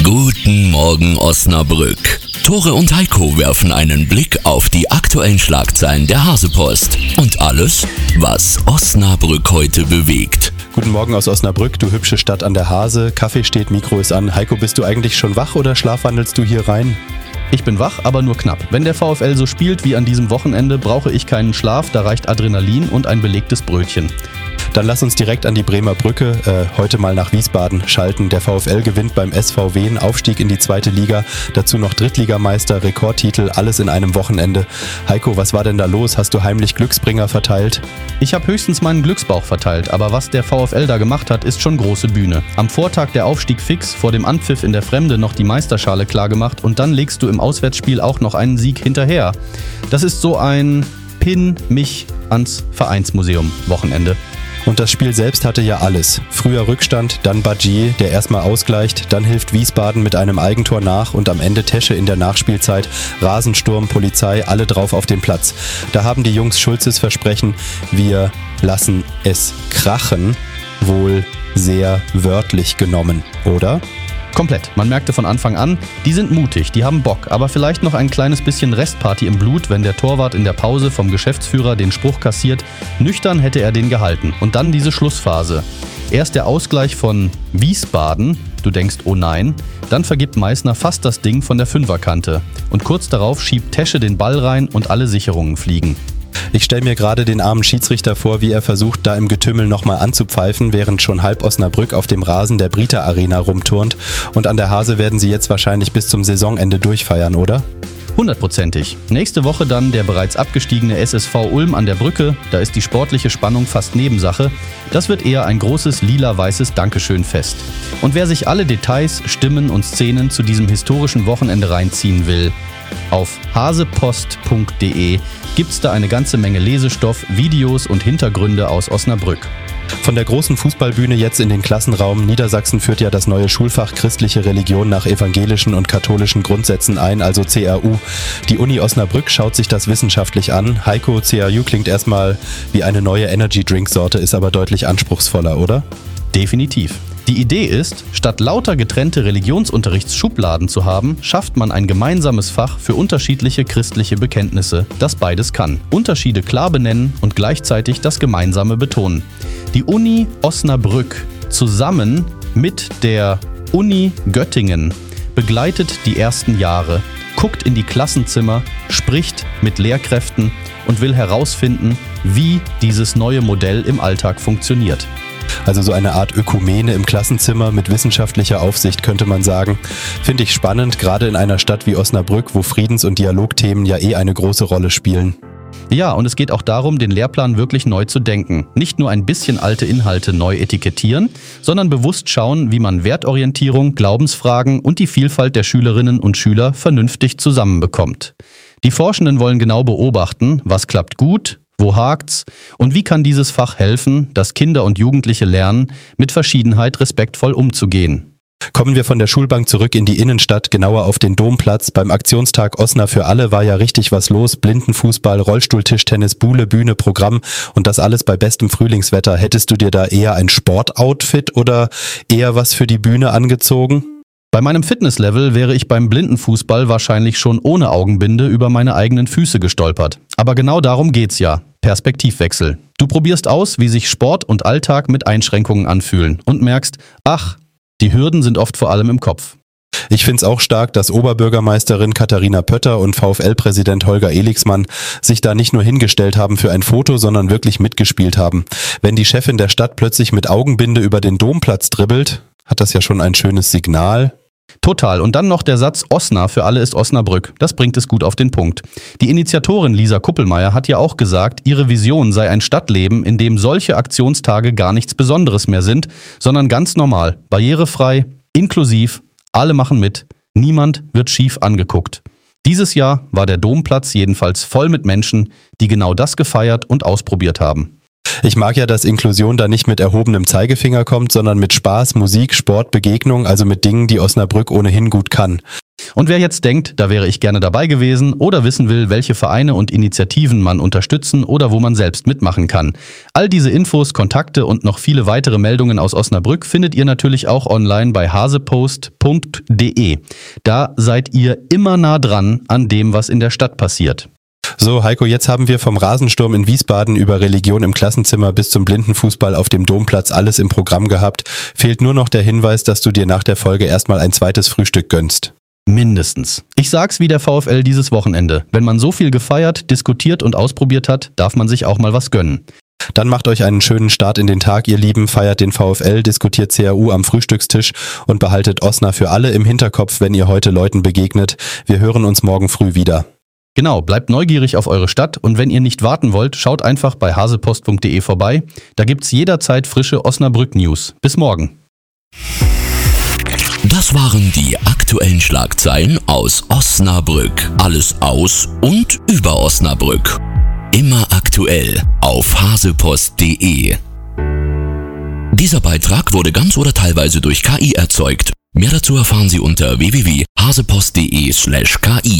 Guten Morgen Osnabrück. Tore und Heiko werfen einen Blick auf die aktuellen Schlagzeilen der Hasepost und alles, was Osnabrück heute bewegt. Guten Morgen aus Osnabrück, du hübsche Stadt an der Hase. Kaffee steht, Mikro ist an. Heiko, bist du eigentlich schon wach oder schlafwandelst du hier rein? Ich bin wach, aber nur knapp. Wenn der VfL so spielt wie an diesem Wochenende, brauche ich keinen Schlaf, da reicht Adrenalin und ein belegtes Brötchen. Dann lass uns direkt an die Bremer Brücke, heute mal nach Wiesbaden schalten. Der VfL gewinnt beim SV Wien, Aufstieg in die zweite Liga, dazu noch Drittligameister, Rekordtitel, alles in einem Wochenende. Heiko, was war denn da los? Hast du heimlich Glücksbringer verteilt? Ich habe höchstens meinen Glücksbauch verteilt, aber was der VfL da gemacht hat, ist schon große Bühne. Am Vortag der Aufstieg fix, vor dem Anpfiff in der Fremde noch die Meisterschale klargemacht und dann legst du im Auswärtsspiel auch noch einen Sieg hinterher. Das ist so ein Pin mich ans Vereinsmuseum Wochenende. Und das Spiel selbst hatte ja alles. Früher Rückstand, dann Badjier, der erstmal ausgleicht, dann hilft Wiesbaden mit einem Eigentor nach und am Ende Tesche in der Nachspielzeit, Rasensturm, Polizei, alle drauf auf den Platz. Da haben die Jungs Schulzes Versprechen, wir lassen es krachen, wohl sehr wörtlich genommen, oder? Komplett. Man merkte von Anfang an, die sind mutig, die haben Bock, aber vielleicht noch ein kleines bisschen Restparty im Blut, wenn der Torwart in der Pause vom Geschäftsführer den Spruch kassiert, nüchtern hätte er den gehalten. Und dann diese Schlussphase. Erst der Ausgleich von Wiesbaden, du denkst, oh nein, dann vergibt Meißner fast das Ding von der Fünferkante. Und kurz darauf schiebt Tesche den Ball rein und alle Sicherungen fliegen. Ich stelle mir gerade den armen Schiedsrichter vor, wie er versucht, da im Getümmel nochmal anzupfeifen, während schon halb Osnabrück auf dem Rasen der Brita Arena rumturnt. Und an der Hase werden sie jetzt wahrscheinlich bis zum Saisonende durchfeiern, oder? 100%. Nächste Woche dann der bereits abgestiegene SSV Ulm an der Brücke. Da ist die sportliche Spannung fast Nebensache. Das wird eher ein großes lila-weißes Dankeschön-Fest. Und wer sich alle Details, Stimmen und Szenen zu diesem historischen Wochenende reinziehen will, auf hasepost.de gibt's da eine ganze Menge Lesestoff, Videos und Hintergründe aus Osnabrück. Von der großen Fußballbühne jetzt in den Klassenraum. Niedersachsen führt ja das neue Schulfach Christliche Religion nach evangelischen und katholischen Grundsätzen ein, also CRU. Die Uni Osnabrück schaut sich das wissenschaftlich an. Heiko, CRU klingt erstmal wie eine neue Energy-Drink-Sorte, ist aber deutlich anspruchsvoller, oder? Definitiv. Die Idee ist, statt lauter getrennte Religionsunterrichtsschubladen zu haben, schafft man ein gemeinsames Fach für unterschiedliche christliche Bekenntnisse, das beides kann. Unterschiede klar benennen und gleichzeitig das Gemeinsame betonen. Die Uni Osnabrück zusammen mit der Uni Göttingen begleitet die ersten Jahre, guckt in die Klassenzimmer, spricht mit Lehrkräften und will herausfinden, wie dieses neue Modell im Alltag funktioniert. Also so eine Art Ökumene im Klassenzimmer mit wissenschaftlicher Aufsicht, könnte man sagen. Finde ich spannend, gerade in einer Stadt wie Osnabrück, wo Friedens- und Dialogthemen ja eine große Rolle spielen. Ja, und es geht auch darum, den Lehrplan wirklich neu zu denken. Nicht nur ein bisschen alte Inhalte neu etikettieren, sondern bewusst schauen, wie man Wertorientierung, Glaubensfragen und die Vielfalt der Schülerinnen und Schüler vernünftig zusammenbekommt. Die Forschenden wollen genau beobachten, was klappt gut, wo hakt's und wie kann dieses Fach helfen, dass Kinder und Jugendliche lernen, mit Verschiedenheit respektvoll umzugehen. Kommen wir von der Schulbank zurück in die Innenstadt, genauer auf den Domplatz. Beim Aktionstag Osna für alle war ja richtig was los. Blindenfußball, Rollstuhl-Tischtennis, Buhle, Bühne, Programm und das alles bei bestem Frühlingswetter. Hättest du dir da eher ein Sportoutfit oder eher was für die Bühne angezogen? Bei meinem Fitnesslevel wäre ich beim Blindenfußball wahrscheinlich schon ohne Augenbinde über meine eigenen Füße gestolpert. Aber genau darum geht's ja. Perspektivwechsel. Du probierst aus, wie sich Sport und Alltag mit Einschränkungen anfühlen und merkst, ach, die Hürden sind oft vor allem im Kopf. Ich find's auch stark, dass Oberbürgermeisterin Katharina Pötter und VfL-Präsident Holger Elixmann sich da nicht nur hingestellt haben für ein Foto, sondern wirklich mitgespielt haben. Wenn die Chefin der Stadt plötzlich mit Augenbinde über den Domplatz dribbelt, hat das ja schon ein schönes Signal. Total. Und dann noch der Satz, Osna für alle ist Osnabrück. Das bringt es gut auf den Punkt. Die Initiatorin Lisa Kuppelmeier hat ja auch gesagt, ihre Vision sei ein Stadtleben, in dem solche Aktionstage gar nichts Besonderes mehr sind, sondern ganz normal, barrierefrei, inklusiv, alle machen mit, niemand wird schief angeguckt. Dieses Jahr war der Domplatz jedenfalls voll mit Menschen, die genau das gefeiert und ausprobiert haben. Ich mag ja, dass Inklusion da nicht mit erhobenem Zeigefinger kommt, sondern mit Spaß, Musik, Sport, Begegnung, also mit Dingen, die Osnabrück ohnehin gut kann. Und wer jetzt denkt, da wäre ich gerne dabei gewesen oder wissen will, welche Vereine und Initiativen man unterstützen oder wo man selbst mitmachen kann. All diese Infos, Kontakte und noch viele weitere Meldungen aus Osnabrück findet ihr natürlich auch online bei hasepost.de. Da seid ihr immer nah dran an dem, was in der Stadt passiert. So, Heiko, jetzt haben wir vom Rasensturm in Wiesbaden über Religion im Klassenzimmer bis zum Blindenfußball auf dem Domplatz alles im Programm gehabt. Fehlt nur noch der Hinweis, dass du dir nach der Folge erstmal ein zweites Frühstück gönnst. Mindestens. Ich sag's wie der VfL dieses Wochenende. Wenn man so viel gefeiert, diskutiert und ausprobiert hat, darf man sich auch mal was gönnen. Dann macht euch einen schönen Start in den Tag, ihr Lieben, feiert den VfL, diskutiert CAU am Frühstückstisch und behaltet Osna für alle im Hinterkopf, wenn ihr heute Leuten begegnet. Wir hören uns morgen früh wieder. Genau, bleibt neugierig auf eure Stadt und wenn ihr nicht warten wollt, schaut einfach bei hasepost.de vorbei. Da gibt's jederzeit frische Osnabrück-News. Bis morgen. Das waren die aktuellen Schlagzeilen aus Osnabrück. Alles aus und über Osnabrück. Immer aktuell auf hasepost.de. Dieser Beitrag wurde ganz oder teilweise durch KI erzeugt. Mehr dazu erfahren Sie unter www.hasepost.de/ki.